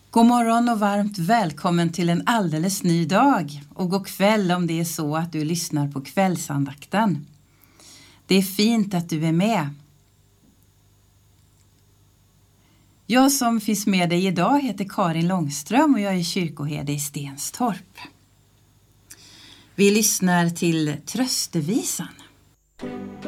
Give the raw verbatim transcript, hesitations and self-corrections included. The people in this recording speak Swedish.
God morgon och varmt välkommen till en alldeles ny dag. Och god kväll om det är så att du lyssnar på kvällsandakten. Det är fint att du är med. Jag som finns med dig idag heter Karin Långström och jag är kyrkoherde i Stenstorp. Vi lyssnar till tröstevisan.